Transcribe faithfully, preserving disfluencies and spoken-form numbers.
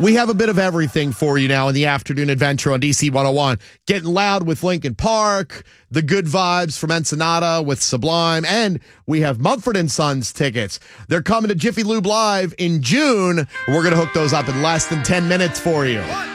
We have a bit of everything for you now in the afternoon adventure on D C one oh one. Getting loud with Linkin Park, the good vibes from Ensenada with Sublime, and we have Mumford and Sons tickets. They're coming to Jiffy Lube Live in June. We're going to hook those up in less than ten minutes for you.